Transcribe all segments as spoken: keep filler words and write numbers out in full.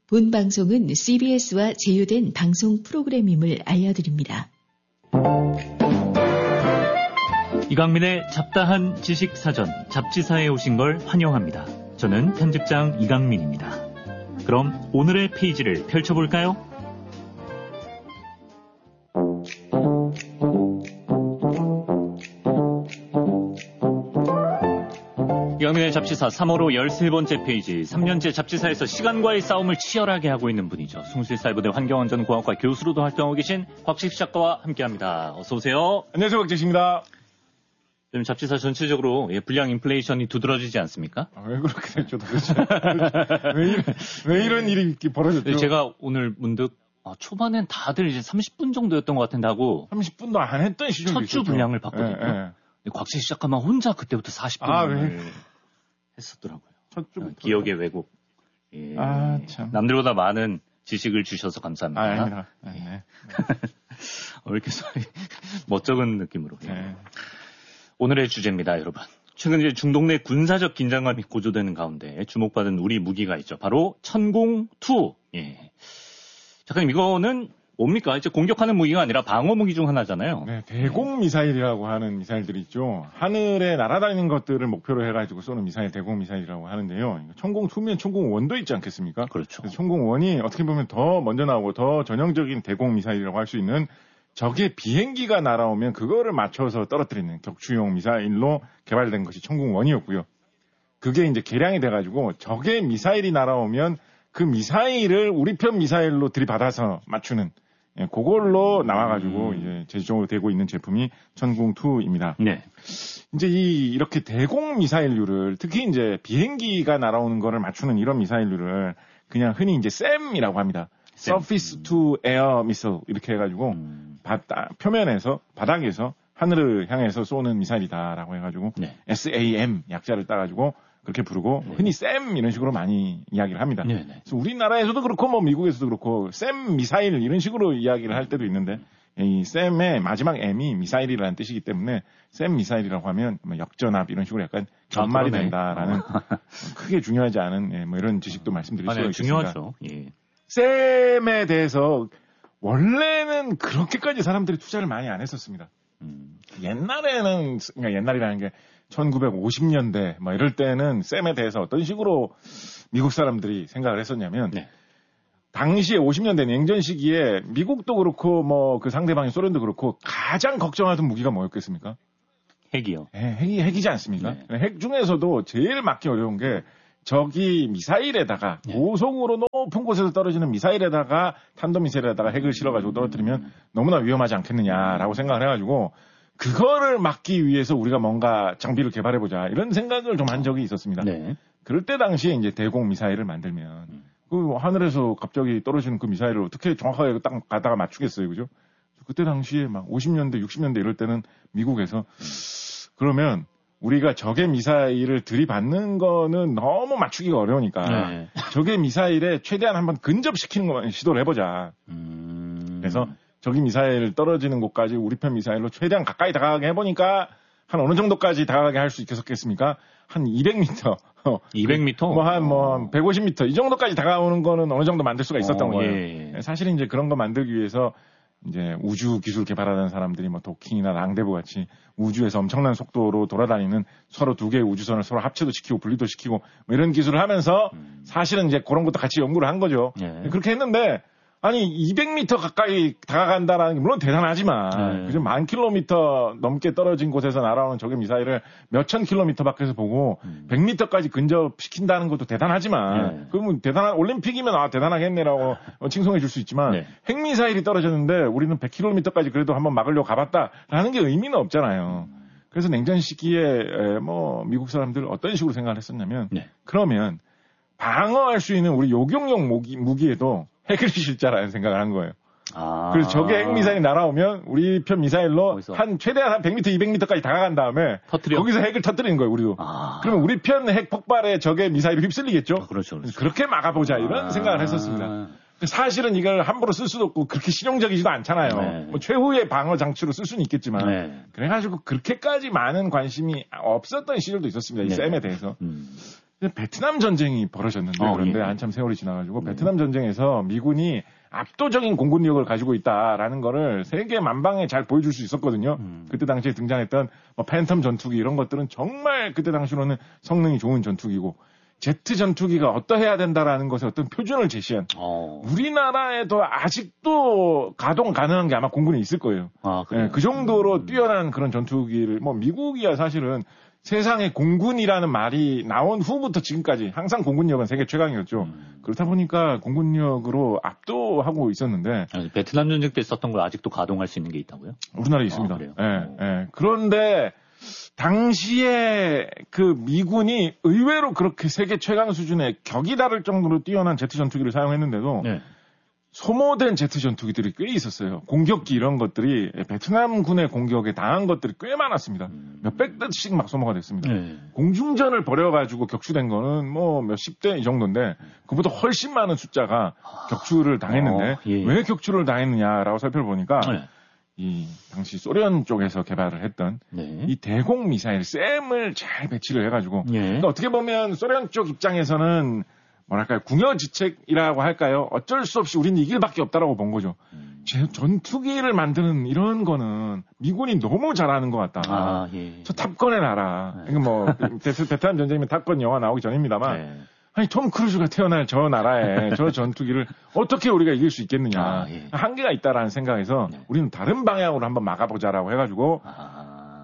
본 방송은 씨비에스와 제휴된 방송 프로그램임을 알려드립니다. 이강민의 잡다한 지식사전 잡지사에 오신 걸 환영합니다. 저는 편집장 이강민입니다. 그럼 오늘의 페이지를 펼쳐볼까요? 이강민의 잡지사 삼월호 열세 번째 페이지. 삼 년째 잡지사에서 시간과의 싸움을 치열하게 하고 있는 분이죠. 숭실사이버대 환경안전공학과 교수로도 활동하고 계신 곽지식 작가와 함께합니다. 어서 오세요. 안녕하세요, 곽지식입니다. 요즘 잡지사 전체적으로 예, 불량 인플레이션이 두드러지지 않습니까? 아, 왜 그렇게 됐죠, 도대체? 왜, 이런, 왜 이런 일이 벌어졌죠? 제가 오늘 문득 아, 초반엔 다들 이제 삼십 분 정도였던 것 같은데 하고 삼십 분도 안 했던 시절도 첫 주 분량을 봤거든요. 예, 예. 곽지식 작가만 혼자 그때부터 사십 분을 아, 왜? 했었더라고요. 첫 주부터. 어, 기억의 왜곡. 예. 아, 참. 남들보다 많은 지식을 주셔서 감사합니다. 아, 아닙니다. 아, 네. 어, 이렇게 소리 멋쩍은 느낌으로. 예. 네. 오늘의 주제입니다, 여러분. 최근 이제 중동 내 군사적 긴장감이 고조되는 가운데 주목받은 우리 무기가 있죠. 바로 천공투. 예. 작가님, 이거는 뭡니까? 이제 공격하는 무기가 아니라 방어 무기 중 하나잖아요. 네, 대공 미사일이라고 하는 미사일들이 있죠. 하늘에 날아다니는 것들을 목표로 해가지고 쏘는 미사일, 대공 미사일이라고 하는데요. 천공투면 천공원도 있지 않겠습니까? 그렇죠. 천공원이 어떻게 보면 더 먼저 나오고 더 전형적인 대공 미사일이라고 할 수 있는 적의 비행기가 날아오면 그거를 맞춰서 떨어뜨리는 격추용 미사일로 개발된 것이 천공원이었고요. 그게 이제 개량이 돼가지고 적의 미사일이 날아오면 그 미사일을 우리 편 미사일로 들이받아서 맞추는 예, 그걸로 나와가지고 음. 이제 제조적으로 되고 있는 제품이 천공투입니다. 네. 이제 이 이렇게 대공 미사일류를 특히 이제 비행기가 날아오는 거를 맞추는 이런 미사일류를 그냥 흔히 이제 샘이라고 합니다. 샘. Surface to Air Missile 이렇게 해가지고 음. 바다, 표면에서 바닥에서 하늘을 향해서 쏘는 미사일이다라고 해가지고 네. 샘 약자를 따가지고 그렇게 부르고 네. 흔히 샘 이런 식으로 많이 이야기를 합니다. 네, 네. 그래서 우리나라에서도 그렇고 뭐 미국에서도 그렇고 샘 미사일 이런 식으로 이야기를 할 때도 있는데 이 샘의 마지막 M이 미사일이라는 뜻이기 때문에 샘 미사일이라고 하면 뭐 역전압 이런 식으로 약간 전말이 아, 된다라는 크게 중요하지 않은 예, 뭐 이런 지식도 말씀드릴 아, 수가 네, 있겠습니다. 중요하죠. 예. 샘에 대해서 원래는 그렇게까지 사람들이 투자를 많이 안 했었습니다. 음. 옛날에는 그러니까 옛날이라는 게 천구백오십 년대 뭐 이럴 때는 샘에 대해서 어떤 식으로 미국 사람들이 생각을 했었냐면 네. 당시에 오십 년대 냉전 시기에 미국도 그렇고 뭐 그 상대방인 소련도 그렇고 가장 걱정하던 무기가 뭐였겠습니까? 핵이요. 예, 핵이 핵이지 않습니까? 네. 핵 중에서도 제일 막기 어려운 게 적이 미사일에다가 네. 고속으로 높은 곳에서 떨어지는 미사일에다가 탄도미사일에다가 핵을 실어가지고 떨어뜨리면 너무나 위험하지 않겠느냐라고 생각을 해가지고 그거를 막기 위해서 우리가 뭔가 장비를 개발해보자 이런 생각을 좀 한 적이 있었습니다. 네. 그럴 때 당시에 이제 대공 미사일을 만들면 음. 그 하늘에서 갑자기 떨어지는 그 미사일을 어떻게 정확하게 딱 가다가 맞추겠어요, 그죠? 그때 당시에 막 오십 년대, 육십 년대 이럴 때는 미국에서 그러면 우리가 적의 미사일을 들이받는 거는 너무 맞추기가 어려우니까 네. 적의 미사일에 최대한 한번 근접시키는 것만 시도를 해보자. 음. 그래서 적이 미사일 떨어지는 곳까지 우리 편 미사일로 최대한 가까이 다가가게 해보니까 한 어느 정도까지 다가가게 할 수 있겠습니까? 한 이백 미터. 이백 미터? 뭐 한 뭐 백오십 미터 이 정도까지 다가오는 거는 어느 정도 만들 수가 있었던 어, 거예요. 예. 사실은 이제 그런 거 만들기 위해서 이제 우주 기술 개발하는 사람들이 뭐 도킹이나 랑데부 같이 우주에서 엄청난 속도로 돌아다니는 서로 두 개의 우주선을 서로 합체도 시키고 분리도 시키고 뭐 이런 기술을 하면서 음. 사실은 이제 그런 것도 같이 연구를 한 거죠. 예. 그렇게 했는데 아니 이백 미터 가까이 다가간다라는 게 물론 대단하지만 네. 그죠 만 킬로미터 넘게 떨어진 곳에서 날아오는 적의 미사일을 몇천 킬로미터 밖에서 보고 음. 백 미터까지 근접시킨다는 것도 대단하지만 네. 그러면 대단한 올림픽이면 아 대단하겠네라고 칭송해 줄 수 있지만 네. 핵미사일이 떨어졌는데 우리는 백 킬로미터까지 그래도 한번 막으려고 가봤다라는 게 의미는 없잖아요. 그래서 냉전 시기에 에, 뭐 미국 사람들 어떤 식으로 생각을 했었냐면 네. 그러면 방어할 수 있는 우리 요격용 무기, 무기에도 핵을 실자라는 생각을 한 거예요. 아. 그래서 적의 핵미사일이 날아오면 우리 편 미사일로 거기서. 한 최대한 한 백 미터, 이백 미터까지 다가간 다음에 터뜨려. 거기서 핵을 터뜨리는 거예요, 우리도. 아. 그러면 우리 편 핵 폭발에 적의 미사일이 휩쓸리겠죠? 아, 그렇죠, 그렇죠. 그렇게 막아보자 이런 아. 생각을 했었습니다. 사실은 이걸 함부로 쓸 수도 없고 그렇게 실용적이지도 않잖아요. 네. 뭐 최후의 방어 장치로 쓸 수는 있겠지만 네. 그래가지고 그렇게까지 많은 관심이 없었던 시절도 있었습니다. 이 네. 샘에 대해서. 음. 베트남 전쟁이 벌어졌는데 어, 그런데 예. 한참 세월이 지나가지고 네. 베트남 전쟁에서 미군이 압도적인 공군력을 가지고 있다라는 거를 세계 만방에 잘 보여줄 수 있었거든요. 음. 그때 당시에 등장했던 뭐 팬텀 전투기 이런 것들은 정말 그때 당시로는 성능이 좋은 전투기고 제트 전투기가 어떠해야 된다라는 것에 어떤 표준을 제시한 어. 우리나라에도 아직도 가동 가능한 게 아마 공군에 있을 거예요. 아, 그래요? 예, 그 정도로 음. 뛰어난 그런 전투기를 뭐 미국이야 사실은 세상에 공군이라는 말이 나온 후부터 지금까지 항상 공군력은 세계 최강이었죠. 음. 그렇다 보니까 공군력으로 압도하고 있었는데 아니, 베트남 전쟁 때 썼던 걸 아직도 가동할 수 있는 게 있다고요? 우리나라에 있습니다. 아, 그래요? 예, 어. 예. 그런데 당시에 그 미군이 의외로 그렇게 세계 최강 수준의 격이 다를 정도로 뛰어난 제트 전투기를 사용했는데도 네. 소모된 제트 전투기들이 꽤 있었어요. 공격기 이런 것들이 베트남군의 공격에 당한 것들이 꽤 많았습니다. 음. 몇백 대씩 막 소모가 됐습니다. 네. 공중전을 벌여가지고 격추된 거는 뭐 몇십 대 이 정도인데 그보다 훨씬 많은 숫자가 격추를 당했는데 어, 예. 왜 격추를 당했느냐라고 살펴보니까 네. 이 당시 소련 쪽에서 개발을 했던 네. 이 대공 미사일 샘을 잘 배치를 해가지고 예. 그러니까 어떻게 보면 소련 쪽 입장에서는 뭐랄까요 궁여지책이라고 할까요 어쩔 수 없이 우리는 이길 밖에 없다라고 본 거죠. 음. 제 전투기를 만드는 이런 거는 미군이 너무 잘하는 것 같다. 아, 예. 저 탑건의 나라. 네. 이거 뭐 베트, 베트남 전쟁이면 탑건 영화 나오기 전입니다만 네. 아니 톰 크루즈가 태어날 저 나라에 저 전투기를 어떻게 우리가 이길 수 있겠느냐. 아, 예. 한계가 있다라는 생각에서 네. 우리는 다른 방향으로 한번 막아보자라고 해가지고 아.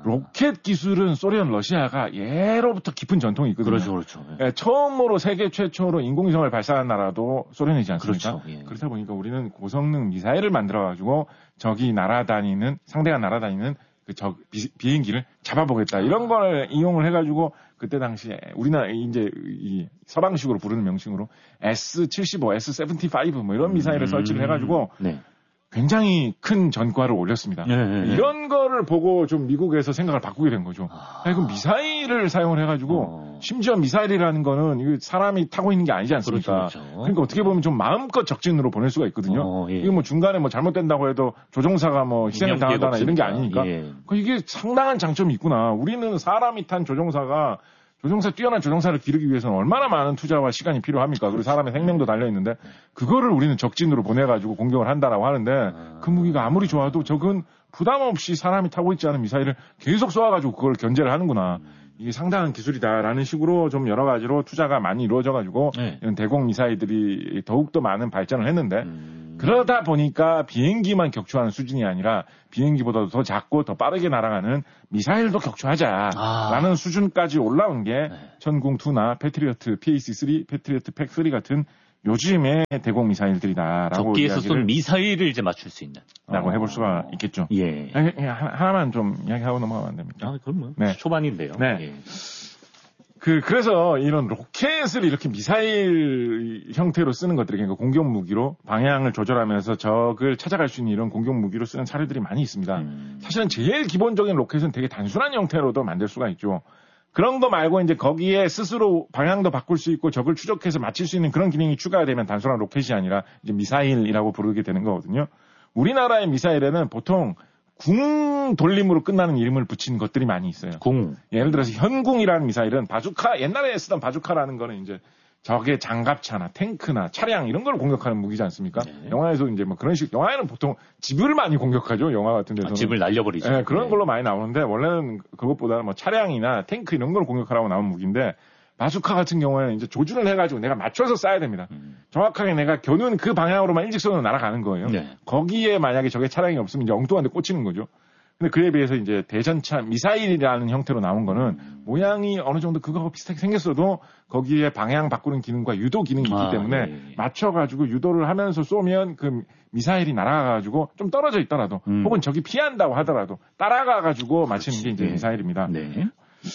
로켓 기술은 소련, 러시아가 예로부터 깊은 전통이 있거든요. 그렇죠, 그렇죠. 예. 예, 처음으로 세계 최초로 인공위성을 발사한 나라도 소련이지 않습니까? 그렇죠, 예. 그렇다 보니까 우리는 고성능 미사일을 만들어가지고 적이 날아다니는 상대가 날아다니는 그 적 비행기를 잡아보겠다 이런 걸 이용을 해가지고 그때 당시에 우리나라 이제 이 서방식으로 부르는 명칭으로 에스 칠십오, 에스 칠십오 뭐 이런 미사일을 음. 설치를 해가지고 네. 굉장히 큰 전과를 올렸습니다. 네, 네, 네. 이런 거를 보고 좀 미국에서 생각을 바꾸게 된 거죠. 아. 아, 이거 미사일을 사용을 해가지고 어. 심지어 미사일이라는 거는 이거 사람이 타고 있는 게 아니지 않습니까? 그렇죠, 그렇죠. 그러니까 어떻게 보면 좀 마음껏 적진으로 보낼 수가 있거든요. 어, 예. 이거 뭐 중간에 뭐 잘못된다고 해도 조종사가 뭐 희생을 당한다나 이런 게 아니니까 예. 그 이게 상당한 장점이 있구나. 우리는 사람이 탄 조종사가 조종사 뛰어난 조종사를 기르기 위해서는 얼마나 많은 투자와 시간이 필요합니까? 그리고 사람의 생명도 달려 있는데 그거를 우리는 적진으로 보내가지고 공격을 한다라고 하는데 그 무기가 아무리 좋아도 적은 부담 없이 사람이 타고 있지 않은 미사일을 계속 쏘아가지고 그걸 견제를 하는구나. 이게 상당한 기술이다라는 식으로 좀 여러 가지로 투자가 많이 이루어져가지고 네. 이런 대공 미사일들이 더욱더 많은 발전을 했는데 음. 그러다 보니까 비행기만 격추하는 수준이 아니라 비행기보다도 더 작고 더 빠르게 날아가는 미사일도 격추하자라는 아. 수준까지 올라온 게 네. 천궁이나 패트리어트 피에이씨 쓰리, 패트리어트 팩쓰리 같은 요즘의 대공 미사일들이다라고 적기에서 이야기를 쏜 미사일을 이제 맞출 수 있는. 라고 어. 해볼 수가 있겠죠. 예. 아, 그냥 하- 하나만 좀 이야기하고 넘어가면 안 됩니까? 아, 그럼 뭐. 네. 초반인데요. 네. 예. 그, 그래서 이런 로켓을 이렇게 미사일 형태로 쓰는 것들이, 그러니까 공격 무기로 방향을 조절하면서 적을 찾아갈 수 있는 이런 공격 무기로 쓰는 사례들이 많이 있습니다. 음. 사실은 제일 기본적인 로켓은 되게 단순한 형태로도 만들 수가 있죠. 그런 거 말고 이제 거기에 스스로 방향도 바꿀 수 있고 적을 추적해서 맞출 수 있는 그런 기능이 추가가 되면 단순한 로켓이 아니라 이제 미사일이라고 부르게 되는 거거든요. 우리나라의 미사일에는 보통 궁 돌림으로 끝나는 이름을 붙인 것들이 많이 있어요. 궁. 예를 들어서 현궁이라는 미사일은 바주카, 옛날에 쓰던 바주카라는 거는 이제 적의 장갑차나 탱크나 차량 이런 걸 공격하는 무기지 않습니까? 네. 영화에서 이제 뭐 그런 식, 영화에는 보통 집을 많이 공격하죠. 영화 같은 데서는. 아, 집을 날려버리죠. 예, 그런 네. 걸로 많이 나오는데 원래는 그것보다는 뭐 차량이나 탱크 이런 걸 공격하라고 나온 무기인데 바주카 같은 경우에는 이제 조준을 해가지고 내가 맞춰서 쏴야 됩니다. 음. 정확하게 내가 겨눈 그 방향으로만 일직선으로 날아가는 거예요. 네. 거기에 만약에 적의 차량이 없으면 이제 엉뚱한 데 꽂히는 거죠. 근데 그에 비해서 이제 대전차 미사일이라는 형태로 나온 거는 모양이 어느 정도 그거하고 비슷하게 생겼어도 거기에 방향 바꾸는 기능과 유도 기능이 있기 아, 때문에 예, 예. 맞춰가지고 유도를 하면서 쏘면 그 미사일이 날아가가지고 좀 떨어져 있더라도 음. 혹은 적이 피한다고 하더라도 따라가가지고 맞히는 게 이제 네. 미사일입니다. 네.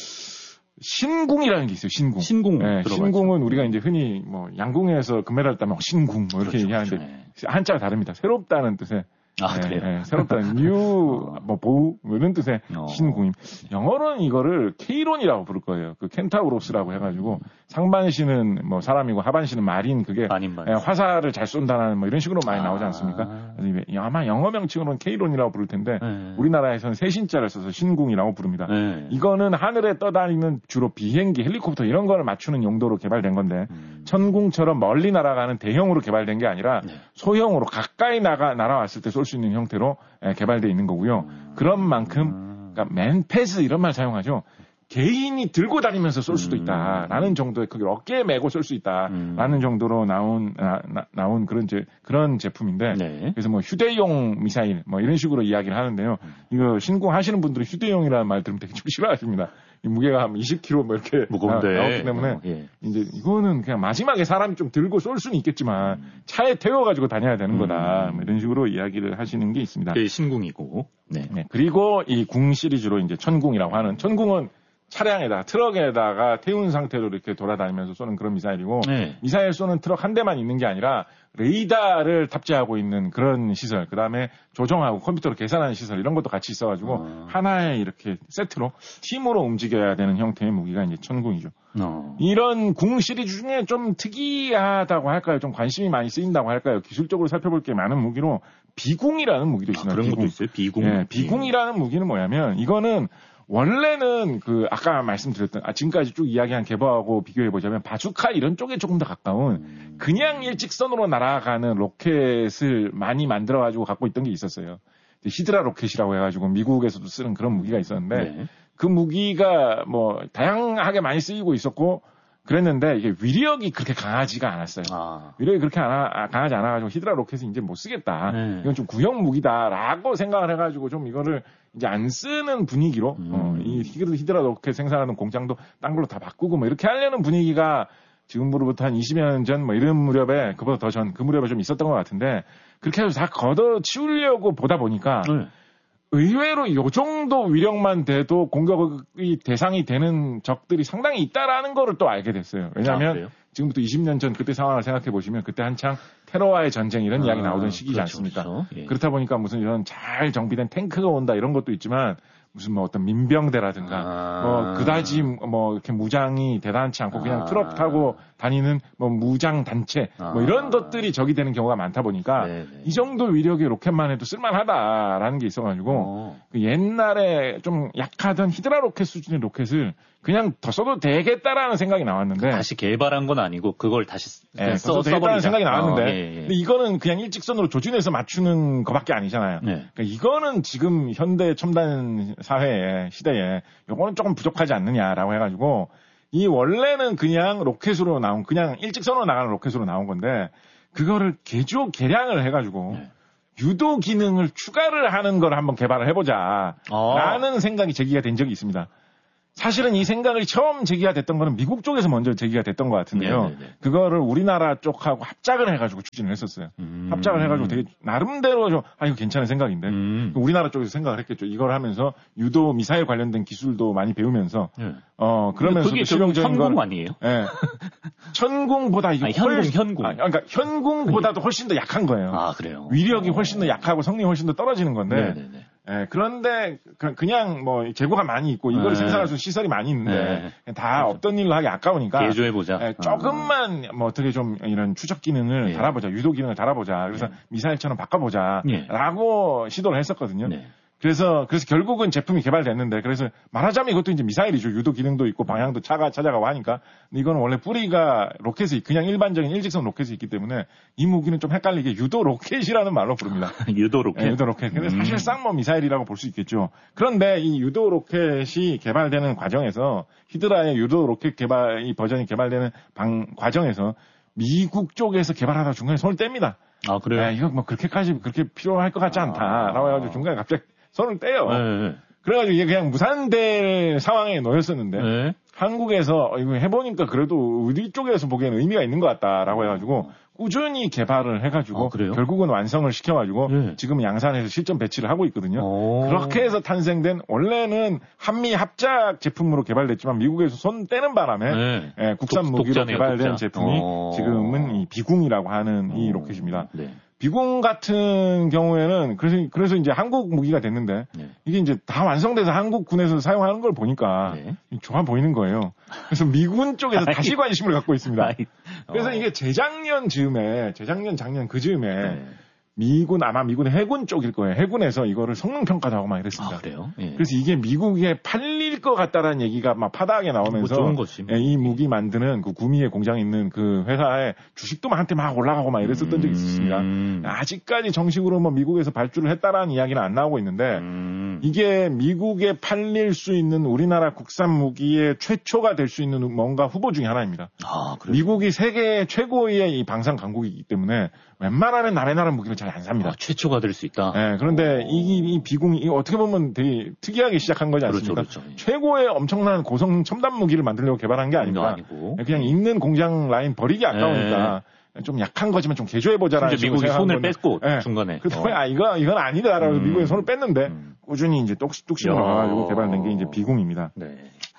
신궁이라는 게 있어요. 신궁. 신궁. 네, 들어봤죠. 신궁은 우리가 이제 흔히 뭐 양궁에서 금메달 따면 신궁 뭐 이렇게 그렇죠, 얘기하는데 그렇죠. 네. 한자가 다릅니다. 새롭다는 뜻의 아, 예, 그래요? 예, 새롭다는 뉴, 뭐, 보우, 뭐 이런 뜻의 어. 신궁임. 영어로는 이거를 케이론이라고 부를 거예요. 그 켄타우로스라고 해가지고 상반신은 뭐 사람이고 하반신은 말인 그게 반인 반인. 예, 화살을 잘 쏜다는 뭐 이런 식으로 많이 아. 나오지 않습니까? 그래서 아마 영어 명칭으로는 케이론이라고 부를 텐데 네. 우리나라에서는 세 신자를 써서 신궁이라고 부릅니다. 네. 이거는 하늘에 떠다니는 주로 비행기, 헬리콥터 이런 걸 맞추는 용도로 개발된 건데 음. 천궁처럼 멀리 날아가는 대형으로 개발된 게 아니라 네. 소형으로 가까이 나가 날아왔을 때 쏠 수 있는 형태로 예, 개발되어 있는 거고요. 음. 그런 만큼 그러니까 맨패스 이런 말 사용하죠. 개인이 들고 다니면서 쏠 수도 있다라는 정도의 크기로 어깨에 메고 쏠 수 있다라는 음. 정도로 나온 나, 나, 나온 그런 제 그런 제품인데 네. 그래서 뭐 휴대용 미사일 뭐 이런 식으로 이야기를 하는데요. 이거 신궁하시는 분들은 휴대용이라는 말 들으면 되게 좀 싫어하십니다. 이 무게가 한 이십 킬로그램 뭐 이렇게 무거운데. 나, 나오기 때문에 어, 예. 이제 이거는 그냥 마지막에 사람이 좀 들고 쏠 수는 있겠지만 차에 태워가지고 다녀야 되는 거다. 뭐 이런 식으로 이야기를 하시는 게 있습니다. 그게 신궁이고. 네. 네, 그리고 이 궁 시리즈로 이제 천궁이라고 하는 천궁은 차량에다가 트럭에다가 태운 상태로 이렇게 돌아다니면서 쏘는 그런 미사일이고 네. 미사일 쏘는 트럭 한 대만 있는 게 아니라 레이더를 탑재하고 있는 그런 시설, 그 다음에 조정하고 컴퓨터로 계산하는 시설 이런 것도 같이 있어가지고 어. 하나의 이렇게 세트로 팀으로 움직여야 되는 형태의 무기가 이제 천궁이죠. 어. 이런 궁 시리즈 중에 좀 특이하다고 할까요? 좀 관심이 많이 쓰인다고 할까요? 기술적으로 살펴볼 게 많은 무기로 비궁이라는 무기도 아, 있습니다. 그런 비궁. 것도 있어요? 비궁. 예, 비궁이라는 무기는 뭐냐면 이거는 원래는 그 아까 말씀드렸던 아 지금까지 쭉 이야기한 개보하고 비교해 보자면 바주카 이런 쪽에 조금 더 가까운 음. 그냥 일직선으로 날아가는 로켓을 많이 만들어 가지고 갖고 있던 게 있었어요. 히드라 로켓이라고 해가지고 미국에서도 쓰는 그런 무기가 있었는데 네. 그 무기가 뭐 다양하게 많이 쓰이고 있었고 그랬는데 이게 위력이 그렇게 강하지가 않았어요. 아. 위력이 그렇게 안, 강하지 않아가지고 히드라 로켓은 이제 못 쓰겠다. 네. 이건 좀 구형 무기다라고 생각을 해가지고 좀 이거를 이제 안 쓰는 분위기로 음. 어, 이 히드라 로켓 생산하는 공장도 딴 걸로 다 바꾸고 뭐 이렇게 하려는 분위기가 지금으로부터 한 이십 년 전 뭐 이런 무렵에 그보다 더 전 그 무렵에 좀 있었던 것 같은데 그렇게 해서 다 걷어치우려고 보다 보니까 네. 의외로 요 정도 위력만 돼도 공격의 대상이 되는 적들이 상당히 있다라는 거를 또 알게 됐어요. 왜냐하면 아, 그래요? 지금부터 이십 년 전 그때 상황을 생각해 보시면 그때 한창 테러와의 전쟁 이런 아, 이야기 나오던 시기지 그렇죠, 않습니까? 그렇죠. 예. 그렇다 보니까 무슨 이런 잘 정비된 탱크가 온다 이런 것도 있지만 무슨 뭐 어떤 민병대라든가 아. 뭐 그다지 뭐 이렇게 무장이 대단치 않고 그냥 아. 트럭 타고 다니는 뭐 무장 단체 뭐 아. 이런 것들이 적이 되는 경우가 많다 보니까 네네. 이 정도 위력의 로켓만 해도 쓸만하다라는 게 있어가지고 어. 그 옛날에 좀 약하던 히드라 로켓 수준의 로켓을 그냥 더 써도 되겠다라는 생각이 나왔는데 다시 개발한 건 아니고 그걸 다시 예, 그냥 써도 써, 되겠다는 써버리자. 생각이 나왔는데 어, 예, 예. 근데 이거는 그냥 일직선으로 조준해서 맞추는 거밖에 아니잖아요. 네. 그러니까 이거는 지금 현대 첨단 사회에 시대에 이거는 조금 부족하지 않느냐라고 해가지고 이 원래는 그냥 로켓으로 나온 그냥 일직선으로 나가는 로켓으로 나온 건데 그거를 개조 개량을 해가지고 네. 유도 기능을 추가를 하는 걸 한번 개발을 해보자 아. 라는 생각이 제기가 된 적이 있습니다. 사실은 이 생각이 처음 제기가 됐던 거는 미국 쪽에서 먼저 제기가 됐던 것 같은데요. 네네네. 그거를 우리나라 쪽하고 합작을 해가지고 추진을 했었어요. 음. 합작을 해가지고 되게 나름대로 좀, 아, 이거 괜찮은 생각인데. 음. 우리나라 쪽에서 생각을 했겠죠. 이걸 하면서 유도 미사일 관련된 기술도 많이 배우면서, 네. 어, 그러면서 그게 실용적인 천궁 건. 아니에요? 예. 천궁보다 이게 아니, 현궁, 훨씬- 현궁. 아, 그러니까 현궁보다도 훨씬 더 약한 거예요. 아, 그래요? 위력이 어. 훨씬 더 약하고 성능이 훨씬 더 떨어지는 건데. 네네네. 예, 그런데 그- 그냥 뭐 재고가 많이 있고 이걸 네. 생산할 수 있는 시설이 많이 있는데 네. 다 없던 일로 하기 아까우니까 개조해보자. 예, 조금만 뭐 어떻게 좀 이런 추적 기능을 예. 달아보자, 유도 기능을 달아보자. 그래서 예. 미사일처럼 예. 바꿔보자라고 시도를 했었거든요. 네. 그래서 그래서 결국은 제품이 개발됐는데 그래서 말하자면 이것도 이제 미사일이죠. 유도 기능도 있고 방향도 차가 찾아가고 하니까. 근데 이거는 원래 뿌리가 로켓이 그냥 일반적인 일직선 로켓이 있기 때문에 이 무기는 좀 헷갈리게 유도 로켓이라는 말로 부릅니다. 유도 로켓. 예, 유도 로켓. 근데 음. 사실상 뭐 미사일이라고 볼 수 있겠죠. 그런데 이 유도 로켓이 개발되는 과정에서 히드라의 유도 로켓 개발 이 버전이 개발되는 방 과정에서 미국 쪽에서 개발하다 중간에 손을 뗍니다. 아, 그래요? 야, 이거 뭐 그렇게까지 그렇게 필요할 것 같지 않다라고 해가지고 중간에 갑자기 손을 떼요. 네. 그래가지고 이게 그냥 무산될 상황에 놓였었는데 네. 한국에서 이거 해보니까 그래도 우리 쪽에서 보기에는 의미가 있는 것 같다라고 해가지고 꾸준히 개발을 해가지고 아, 그래요? 결국은 완성을 시켜가지고 네. 지금 양산에서 실전 배치를 하고 있거든요. 오. 그렇게 해서 탄생된 원래는 한미 합작 제품으로 개발됐지만 미국에서 손 떼는 바람에 네. 예, 국산 독- 무기로 독자네요, 개발된 독자. 제품이 어. 지금은 이 비궁이라고 하는 이 로켓입니다. 네. 비공 같은 경우에는 그래서 그래서 이제 한국 무기가 됐는데 네. 이게 이제 다 완성돼서 한국군에서 사용하는 걸 보니까 네. 좋아 보이는 거예요. 그래서 미군 쪽에서 다시 관심을 갖고 있습니다. 아이, 어. 그래서 이게 재작년 즈음에 재작년 작년 그 즈음에 네. 미군 아마 미군 해군 쪽일 거예요. 해군에서 이거를 성능 평가도 하고 막 이랬습니다. 아, 그래요? 예. 그래서 이게 미국에 팔릴 것 같다라는 얘기가 막 파다하게 나오면서 뭐 좋은 거지, 뭐. 예, 이 무기 만드는 그 구미에 공장에 있는 그 회사에 주식도 막 한때 막 올라가고 막 이랬었던 적이 있었습니다. 음. 아직까지 정식으로 뭐 미국에서 발주를 했다라는 이야기는 안 나오고 있는데 음. 이게 미국에 팔릴 수 있는 우리나라 국산 무기의 최초가 될 수 있는 뭔가 후보 중에 하나입니다. 아, 그래요? 미국이 세계 최고의 이 방산 강국이기 때문에 웬만하면 남의 나라 무기를 잘 안 삽니다. 아, 최초가 될 수 있다. 예, 그런데 이, 이 비공이 이 어떻게 보면 되게 특이하게 시작한 거지 않습니까? 그렇죠, 그렇죠. 최고의 엄청난 고성 첨단 무기를 만들려고 개발한 게 아닙니다. 아니고. 그냥 있는 공장 라인 버리기 아까우니까 네. 좀 약한 거지만 좀 개조해보자라는 이제 미국이 손을 건데. 뺐고 네. 중간에. 그래서 어. 아 이거 이건 아니다라고 음. 미국에 손을 뺐는데 음. 꾸준히 이제 뚝, 뚝심을 넣어가지고 개발된 게 이제 비공입니다. 네.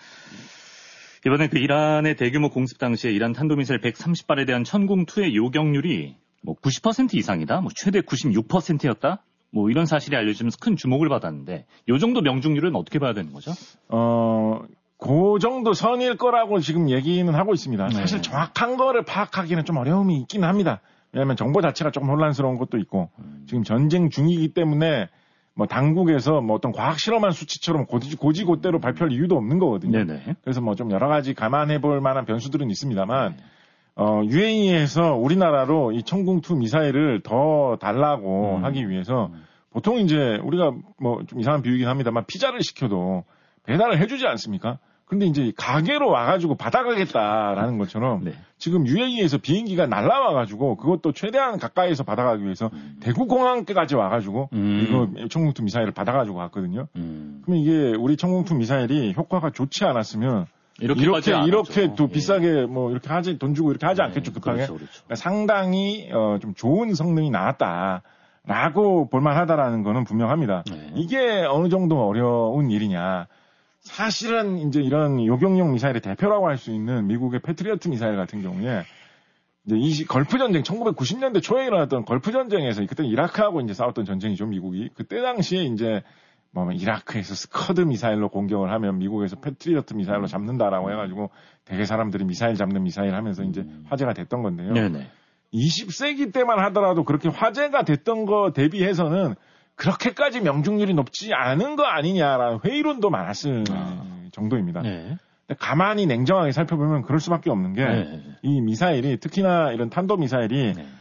이번에 그 이란의 대규모 공습 당시에 이란 탄도미사일 백삼십 발에 대한 천공이의 요격률이 뭐 구십 퍼센트 이상이다, 뭐 최대 구십육 퍼센트였다, 뭐 이런 사실이 알려지면서 큰 주목을 받았는데, 요 정도 명중률은 어떻게 봐야 되는 거죠? 어, 그 정도 선일 거라고 지금 얘기는 하고 있습니다. 네. 사실 정확한 거를 파악하기는 좀 어려움이 있긴 합니다. 왜냐하면 정보 자체가 조금 혼란스러운 것도 있고, 음. 지금 전쟁 중이기 때문에 뭐 당국에서 뭐 어떤 과학 실험한 수치처럼 고지, 고지고대로 발표할 이유도 없는 거거든요. 네네. 그래서 뭐 좀 여러 가지 감안해 볼 만한 변수들은 있습니다만, 네. 어, 유에이에서 우리나라로 이 천공이 미사일을 더 달라고 음. 하기 위해서 음. 보통 이제 우리가 뭐 좀 이상한 비유이긴 합니다만 피자를 시켜도 배달을 해주지 않습니까? 근데 이제 가게로 와가지고 받아가겠다라는 것처럼 네. 지금 유에이에서 비행기가 날라와가지고 그것도 최대한 가까이서 받아가기 위해서 음. 대구공항까지 와가지고 음. 이거 천공이 미사일을 받아가지고 갔거든요. 음. 그러면 이게 우리 천공이 미사일이 효과가 좋지 않았으면 이렇게 이렇게까지 이렇게 또 예. 비싸게 뭐 이렇게 하지 돈 주고 이렇게 하지 네, 않겠죠 급하게. 그렇죠, 그렇죠. 그러니까 상당히 어, 좀 좋은 성능이 나왔다라고 볼만하다라는 거는 분명합니다. 네. 이게 이게 어느 정도 어려운 일이냐? 사실은 이제 이런 요격용 미사일의 대표라고 할 수 있는 미국의 패트리어트 미사일 같은 경우에 이제 이 걸프 전쟁 천구백구십 년대 초에 일어났던 걸프 전쟁에서 그때 이라크하고 이제 싸웠던 전쟁이죠 미국이. 그때 당시에 이제 뭐 이라크에서 스커드 미사일로 공격을 하면 미국에서 패트리어트 미사일로 잡는다라고 해가지고 되게 사람들이 미사일 잡는 미사일 하면서 이제 화제가 됐던 건데요. 네네. 이십 세기 때만 하더라도 그렇게 화제가 됐던 거 대비해서는 그렇게까지 명중률이 높지 않은 거 아니냐라는 회의론도 많았을 아. 정도입니다. 네. 근데 가만히 냉정하게 살펴보면 그럴 수밖에 없는 게 이 네. 미사일이 특히나 이런 탄도 미사일이 네.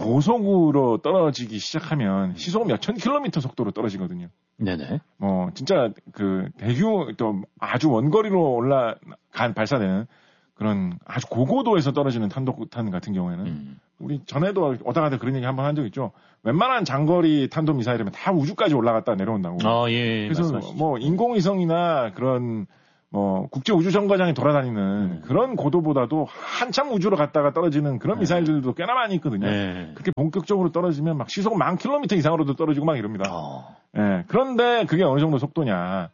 고속으로 떨어지기 시작하면 시속 몇천 킬로미터 속도로 떨어지거든요. 네네. 뭐 진짜 그 대규모 또 아주 원거리로 올라간 발사되는 그런 아주 고고도에서 떨어지는 탄도탄 같은 경우에는 음. 우리 전에도 오다 가다 그런 얘기 한번 한 적 있죠. 웬만한 장거리 탄도 미사일이면 다 우주까지 올라갔다 내려온다고. 아, 예. 그래서 말씀하시죠. 뭐 인공위성이나 그런 뭐 국제 우주 정거장에 돌아다니는 음. 그런 고도보다도 한참 우주로 갔다가 떨어지는 그런 네. 미사일들도 꽤나 많이 있거든요. 네. 그렇게 본격적으로 떨어지면 막 시속 만 킬로미터 이상으로도 떨어지고 막 이럽니다. 어. 예. 그런데 그게 어느 정도 속도냐.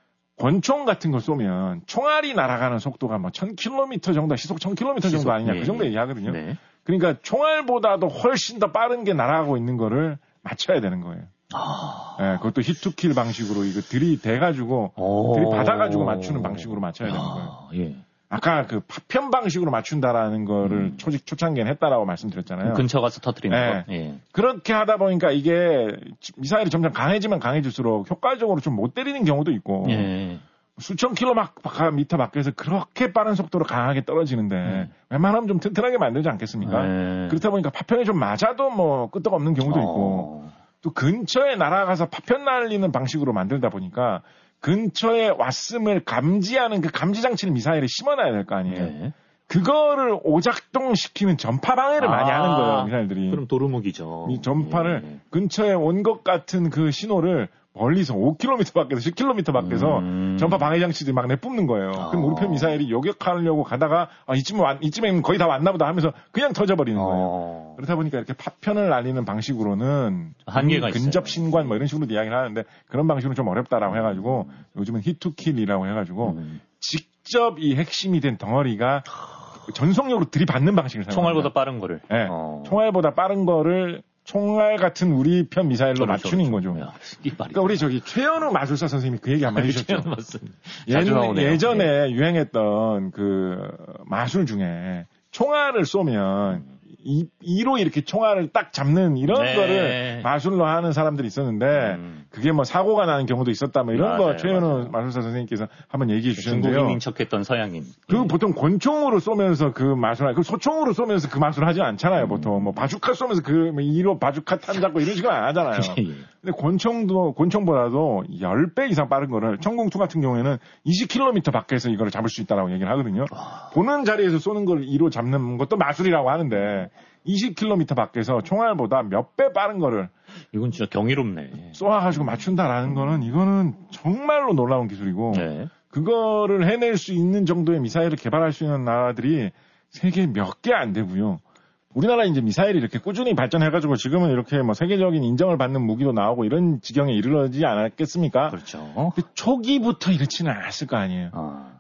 권총 같은 걸 쏘면 총알이 날아가는 속도가 뭐 천 킬로미터 정도, 시속 천 킬로미터 정도 시속, 아니냐. 예, 그 정도 예. 얘기하거든요. 네. 그러니까 총알보다도 훨씬 더 빠른 게 날아가고 있는 거를 맞춰야 되는 거예요. 아. 예, 그것도 히트킬 방식으로 이거 들이대가지고 오. 들이받아가지고 맞추는 방식으로 맞춰야 되는 거예요. 아, 예. 아까 그 파편 방식으로 맞춘다라는 거를 음. 초직 초창기엔 했다라고 말씀드렸잖아요. 근처 가서 터뜨리는 네. 거. 예. 그렇게 하다 보니까 이게 미사일이 점점 강해지면 강해질수록 효과적으로 좀 못 때리는 경우도 있고 예. 수천 킬로미터 밖에서 그렇게 빠른 속도로 강하게 떨어지는데 음. 웬만하면 좀 튼튼하게 만들지 않겠습니까? 예. 그렇다 보니까 파편이 좀 맞아도 뭐 끄떡없는 경우도 있고 어. 또 근처에 날아가서 파편 날리는 방식으로 만들다 보니까 근처에 왔음을 감지하는 그 감지 장치를 미사일에 심어놔야 될 거 아니에요. 네. 그거를 오작동시키는 전파 방해를 아, 많이 하는 거예요, 미사일들이. 그럼 도루묵이죠. 이 전파를 예. 근처에 온 것 같은 그 신호를 멀리서 오 킬로미터 밖에서 십 킬로미터 밖에서 음. 전파 방해 장치들이 막 내뿜는 거예요. 아. 그럼 우리 편 미사일이 요격하려고 가다가 아, 이쯤 왔, 이쯤엔 거의 다 왔나 보다 하면서 그냥 터져버리는 거예요. 어. 그렇다 보니까 이렇게 파편을 날리는 방식으로는 한계가 근- 있어요. 근접 신관 뭐 이런 식으로 이야기를 하는데 그런 방식으로는 좀 어렵다라고 해가지고 요즘은 히트킬이라고 해가지고 음. 직접 이 핵심이 된 덩어리가 전속력으로 들이받는 방식을 사용합니다. 총알보다 빠른 거를. 네. 어. 총알보다 빠른 거를 총알 같은 우리 편 미사일로 그렇죠, 맞추는 그렇죠. 거죠. 야, 이게 말이 그러니까 우리 저기 최현우 마술사 선생님이 그 얘기 한번 해주셨죠. 맞습니다. 예, 예전에 유행했던 그 마술 중에 총알을 쏘면 이, 이로 이렇게 총알을 딱 잡는 이런 네. 거를 마술로 하는 사람들이 있었는데 음. 그게 뭐 사고가 나는 경우도 있었다 뭐 이런 맞아요, 거 최현우 맞아요. 마술사 선생님께서 한번 얘기해 주셨는데요. 중국인인 척했던 서양인. 그 예. 보통 권총으로 쏘면서 그 마술, 그 소총으로 쏘면서 그 마술 하지 않잖아요, 보통. 뭐 바주카 쏘면서 그 이로 바주카 탄 잡고 이런 식으로 안 하잖아요. 예. 근데 권총도, 권총보다도 십 배 이상 빠른 거를 천공투 같은 경우에는 이십 킬로미터 밖에서 이거를 잡을 수 있다라고 얘기를 하거든요. 와. 보는 자리에서 쏘는 걸 이로 잡는 것도 마술이라고 하는데 이십 킬로미터 밖에서 총알보다 몇 배 빠른 거를 이건 진짜 경이롭네. 쏘아가지고 맞춘다라는 거는 이거는 정말로 놀라운 기술이고 네. 그거를 해낼 수 있는 정도의 미사일을 개발할 수 있는 나라들이 세계 몇 개 안 되고요. 우리나라 이제 미사일이 이렇게 꾸준히 발전해가지고 지금은 이렇게 뭐 세계적인 인정을 받는 무기도 나오고 이런 지경에 이르러지 않았겠습니까? 그렇죠. 근데 초기부터 이렇지는 않았을 거 아니에요. 아.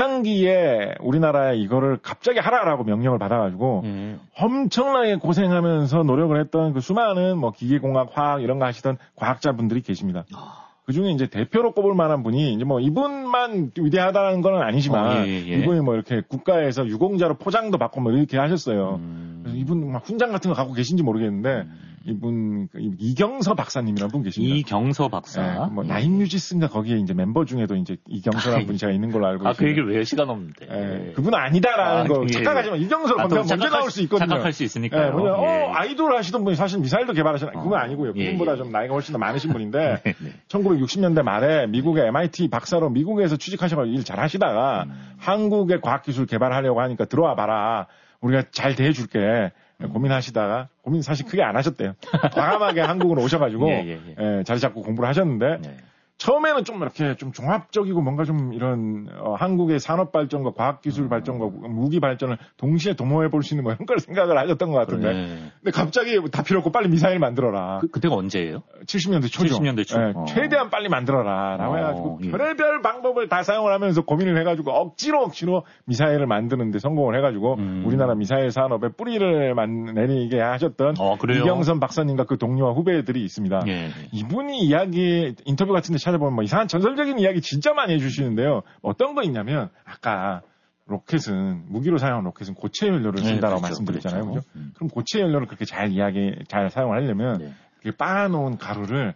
초창기에 우리나라에 이거를 갑자기 하라라고 명령을 받아가지고 음. 엄청나게 고생하면서 노력을 했던 그 수많은 뭐 기계공학, 화학 이런 거 하시던 과학자분들이 계십니다. 아. 그 중에 이제 대표로 꼽을 만한 분이 이제 뭐 이분만 위대하다는 건 아니지만 어, 예, 예. 이분이 뭐 이렇게 국가에서 유공자로 포장도 받고 뭐 이렇게 하셨어요. 음. 그래서 이분 막 훈장 같은 거 갖고 계신지 모르겠는데 음. 이분 그 이경서 박사님이라는 분 계십니다. 이경서 박사. 네, 뭐 나인뮤지스인가 거기에 이제 멤버 중에도 이제 이경서라는 분이 제가 있는 걸로 알고 아, 있습니다. 그 얘기를 왜 시간 없는데. 예, 그분은 아니다라는 아, 거 예, 착각하지만 이경서 아, 검색하면 또 먼저 나올 수 있거든요. 착각할 수 있으니까요. 예, 뭐냐, 예. 어, 아이돌 하시던 분이 사실 미사일도 개발하시나 그건 어, 아니고요. 예, 그분보다 예. 좀 나이가 훨씬 더 많으신 분인데 네, 네. 천구백육십 년대 말에 미국의 엠아이티 박사로 미국에서 취직하셔서 일 잘하시다가 음. 한국의 과학기술 개발하려고 하니까 들어와 봐라. 우리가 잘 대해줄게. 음. 고민하시다가 고민 사실 크게 안 하셨대요. 과감하게 한국으로 오셔가지고 예, 예, 예. 예, 자리 잡고 공부를 하셨는데 네. 처음에는 좀 이렇게 좀 종합적이고 뭔가 좀 이런 어, 한국의 산업 발전과 과학기술 발전과 무기 발전을 동시에 도모해 볼 수 있는 뭐 이런 걸 생각을 하셨던 것 같은데 그래. 근데 갑자기 다 필요 없고 빨리 미사일 만들어라. 그, 그때가 언제예요? 칠십 년대 초죠. 칠십 년대 초. 예, 어. 최대한 빨리 만들어라. 라고 어, 해가지고 예. 별의별 방법을 다 사용을 하면서 고민을 해가지고 억지로 억지로 미사일을 만드는데 성공을 해가지고 음. 우리나라 미사일 산업에 뿌리를 만- 내리게 하셨던 어, 그래요? 이경선 박사님과 그 동료와 후배들이 있습니다. 예. 이분이 이야기 인터뷰 같은 데 찾아보면 뭐 이상한 전설적인 이야기 진짜 많이 해주시는데요. 어떤 거 있냐면 아까 로켓은 무기로 사용한 로켓은 고체 연료를 네, 쓴다라고 그렇죠, 말씀드렸잖아요. 그렇죠. 그죠? 음. 그럼 고체 연료를 그렇게 잘 이야기 잘 사용을 하려면 네. 이렇게 빻아놓은 가루를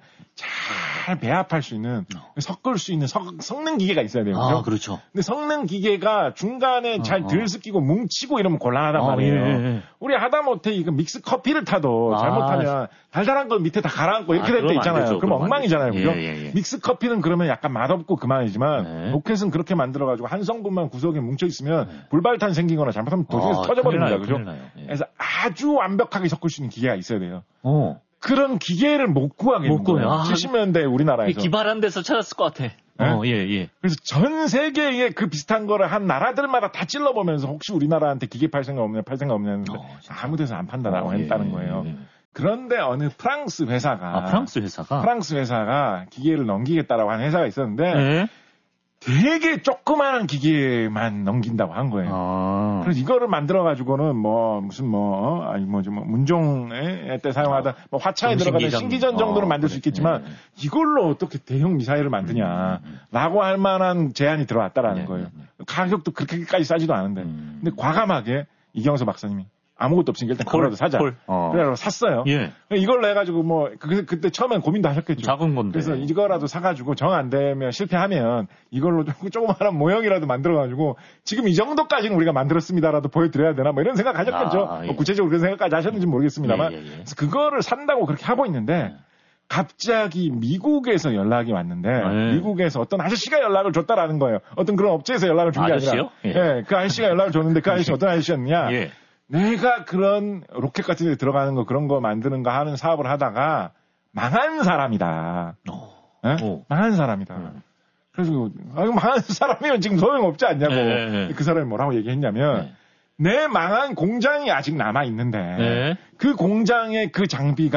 잘 배합할 수 있는 섞을 수 있는 석, 섞는 기계가 있어야 돼요. 그죠? 아, 그렇죠. 근데 섞는 기계가 중간에 잘 어, 어. 들섞이고 뭉치고 이러면 곤란하단 아, 말이에요. 예, 예. 우리 하다못해 이거 믹스 커피를 타도 아, 잘못하면 달달한 걸 밑에 다 가라앉고 이렇게 아, 될 때 그러면 안 있잖아요. 되죠. 그럼 그러면 안 엉망이잖아요. 되죠. 그죠? 예, 예, 예. 믹스 커피는 그러면 약간 맛없고 그만이지만 네. 로켓은 그렇게 만들어가지고 한 성분만 구석에 뭉쳐 있으면 불발탄 생기거나 잘못하면 도중에서 아, 터져버립니다. 큰일 나요, 그죠? 큰일 나요. 예. 그래서 아주 완벽하게 섞을 수 있는 기계가 있어야 돼요. 어. 그런 기계를 못 구하겠는 못 구해요. 거예요. 아, 칠십 년대 우리나라에서. 기발한 데서 찾았을 것 같아. 어, 예, 예. 그래서 전 세계에 그 비슷한 거를 한 나라들마다 다 찔러보면서 혹시 우리나라한테 기계 팔 생각 없냐, 팔 생각 없냐 했는데 어, 진짜. 아무 데서 안 판다라고 어, 예, 했다는 예, 거예요. 예. 그런데 어느 프랑스 회사가 아, 프랑스 회사가? 프랑스 회사가 기계를 넘기겠다라고 한 회사가 있었는데 예? 되게 조그마한 기계만 넘긴다고 한 거예요. 아. 그래서 이거를 만들어 가지고는 뭐 무슨 뭐 아니 뭐지 뭐 문종에 때 사용하던 뭐 화차에 들어가는 신기전. 신기전 정도는 어, 만들 수 그래. 있겠지만 네. 이걸로 어떻게 대형 미사일을 만드냐라고 할 만한 제안이 들어왔다라는 네, 거예요. 네, 가격도 그렇게까지 싸지도 않은데 음. 근데 과감하게 이경서 박사님이 아무것도 없으니까 일단 콜, 그거라도 사자. 콜. 어. 그래서 샀어요. 예. 이걸로 해가지고 뭐 그, 그때 처음엔 고민도 하셨겠죠. 작은 건데. 그래서 이거라도 사가지고 정 안 되면 실패하면 이걸로 조금 조그마한 모형이라도 만들어가지고 지금 이 정도까지는 우리가 만들었습니다라도 보여드려야 되나 뭐 이런 생각 하셨겠죠. 아, 예. 뭐 구체적으로 그런 생각까지 하셨는지 모르겠습니다만 예, 예, 예. 그래서 그거를 산다고 그렇게 하고 있는데 갑자기 미국에서 연락이 왔는데 네. 미국에서 어떤 아저씨가 연락을 줬다라는 거예요. 어떤 그런 업체에서 연락을 준 게 아니라 아저씨요? 예. 예, 그 아저씨가 연락을 줬는데 그 아저씨 어떤 아저씨였느냐 예. 내가 그런 로켓 같은 데 들어가는 거 그런 거 만드는 거 하는 사업을 하다가 망한 사람이다. 어. 예? 오. 망한 사람이다. 음. 그래서 아, 이거 망한 사람이면 지금 소용없지 않냐고. 네, 네. 그 사람이 뭐라고 얘기했냐면 네. 내 망한 공장이 아직 남아 있는데 네. 그 공장의 그 장비가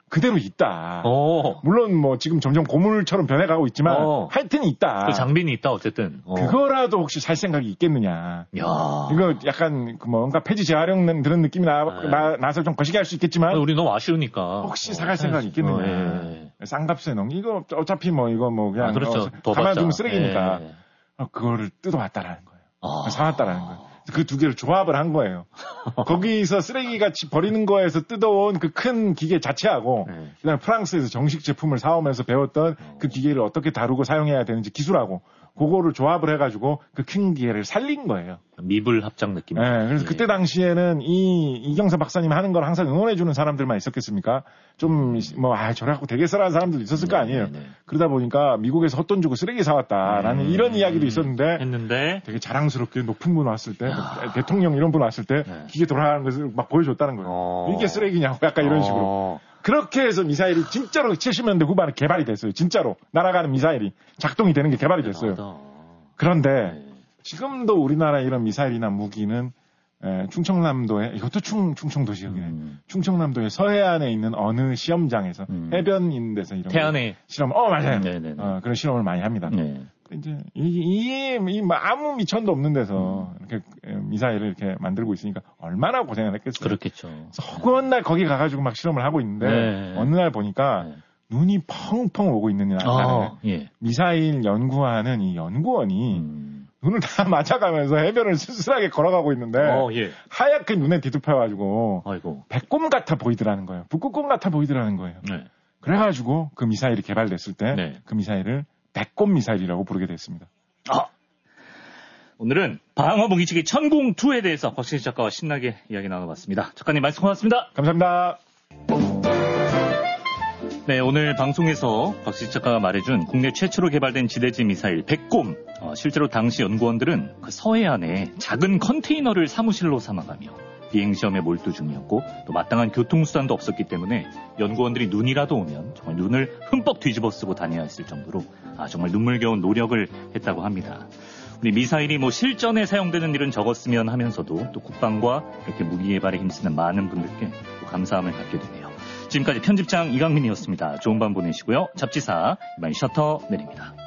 그대로 있다. 어. 물론 뭐 지금 점점 고물처럼 변해가고 있지만 어. 하여튼 있다. 그 장비는 있다 어쨌든. 어. 그거라도 혹시 살 생각이 있겠느냐. 야. 이거 약간 그 뭔가 폐지 재활용 그런 느낌이 나, 네. 나, 나서 좀 거시기 할 수 있겠지만 우리 너무 아쉬우니까. 혹시 어, 사갈 생각이 있겠느냐. 어, 예. 쌍값에 넘기 이거 어차피 뭐 이거 뭐 그냥 아, 그렇죠. 어, 더 가만두면 받자. 쓰레기니까 예. 어, 그거를 뜯어왔다라는 거예요. 아. 사왔다라는 거예요. 그 두 개를 조합을 한 거예요. 거기서 쓰레기같이 버리는 거에서 뜯어온 그 큰 기계 자체하고 네. 그다음에 프랑스에서 정식 제품을 사오면서 배웠던 그 기계를 어떻게 다루고 사용해야 되는지 기술하고 그거를 조합을 해가지고 그 큰 기계를 살린 거예요. 미불 합작 느낌. 네, 그래서 예. 그때 당시에는 이 이경서 박사님 하는 걸 항상 응원해주는 사람들만 있었겠습니까? 좀 뭐 아 저래갖고 되게 썰한 사람들도 있었을 거 아니에요. 네, 네. 그러다 보니까 미국에서 헛돈 주고 쓰레기 사왔다라는 음, 이런 이야기도 있었는데 했는데 되게 자랑스럽게 높은 분 왔을 때 대통령 이런 분 왔을 때 네. 기계 돌아가는 것을 막 보여줬다는 거예요. 어. 이게 쓰레기냐고 약간 이런 식으로. 어. 그렇게 해서 미사일이 진짜로 칠십 년대 후반에 개발이 됐어요. 진짜로 날아가는 미사일이 작동이 되는 게 개발이 됐어요. 대단하다. 그런데 네. 지금도 우리나라 이런 미사일이나 무기는 에, 충청남도에 이것도 충, 충청도 지역이네. 음. 충청남도의 서해안에 있는 어느 시험장에서 음. 해변 있는 데서 이런 태안에 실험, 어 맞아요. 네네네. 어, 그런 실험을 많이 합니다. 네. 이제 이, 이, 이 아무 미천도 없는 데서 음. 이렇게 미사일을 이렇게 만들고 있으니까 얼마나 고생을 했겠어요. 그렇겠죠. 그래서 허구한 날 거기 가가지고 막 실험을 하고 있는데 네. 어느 날 보니까 네. 눈이 펑펑 오고 있는 날 아, 예. 미사일 연구하는 이 연구원이 음. 눈을 다 맞아가면서 해변을 쓸쓸하게 걸어가고 있는데 어, 예. 하얗게 눈에 뒤덮여가지고 아이고. 백곰 같아 보이더라는 거예요. 북극곰 같아 보이더라는 거예요. 네. 그래가지고 그 미사일이 개발됐을 때 그 네. 미사일을 백곰 미사일이라고 부르게 됐습니다. 아. 오늘은 방어 무기치기 천공이에 대해서 곽신식 작가와 신나게 이야기 나눠봤습니다. 작가님 말씀 고맙습니다. 감사합니다. 네, 오늘 방송에서 곽신식 작가가 말해준 국내 최초로 개발된 지대지 미사일 백곰. 어, 실제로 당시 연구원들은 그 서해안에 작은 컨테이너를 사무실로 삼아가며 비행시험에 몰두 중이었고 또 마땅한 교통수단도 없었기 때문에 연구원들이 눈이라도 오면 정말 눈을 흠뻑 뒤집어 쓰고 다녀야 했을 정도로 아, 정말 눈물겨운 노력을 했다고 합니다. 우리 미사일이 뭐 실전에 사용되는 일은 적었으면 하면서도 또 국방과 이렇게 무기 개발에 힘쓰는 많은 분들께 또 감사함을 갖게 되네요. 지금까지 편집장 이강민이었습니다. 좋은 밤 보내시고요. 잡지사 이만 셔터 내립니다.